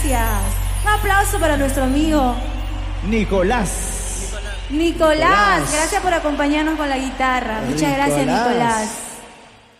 gracias. Un aplauso para nuestro amigo Nicolás. Nicolás. Gracias por acompañarnos con la guitarra. Muchas gracias, Nicolás.